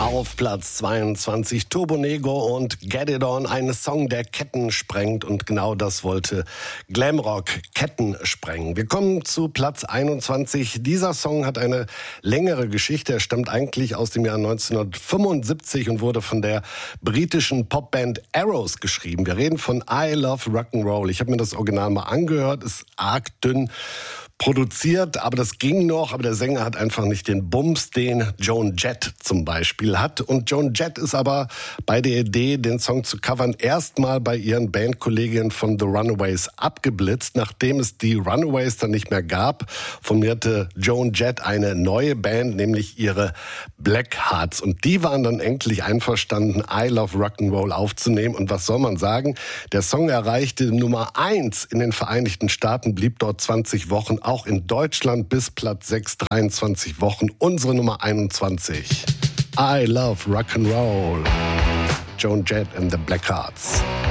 Auf Platz 22 Turbo Negro und Get It On, ein Song, der Ketten sprengt, und genau das wollte Glamrock, Ketten sprengen. Wir kommen zu Platz 21. Dieser Song hat eine längere Geschichte. Er stammt eigentlich aus dem Jahr 1975 und wurde von der britischen Popband Arrows geschrieben. Wir reden von I Love Rock'n'Roll. Ich habe mir das Original mal angehört, ist arg dünn produziert, aber das ging noch. Aber der Sänger hat einfach nicht den Bums, den Joan Jett zum Beispiel hat. Und Joan Jett ist aber bei der Idee, den Song zu covern, erstmal bei ihren Bandkolleginnen von The Runaways abgeblitzt. Nachdem es die Runaways dann nicht mehr gab, formierte Joan Jett eine neue Band, nämlich ihre Blackhearts. Und die waren dann endlich einverstanden, I Love Rock'n'Roll aufzunehmen. Und was soll man sagen? Der Song erreichte Nummer 1 in den Vereinigten Staaten, blieb dort 20 Wochen, auch in Deutschland bis Platz 6, 23 Wochen. Unsere Nummer 21. I Love Rock'n'Roll. Joan Jett and the Blackhearts.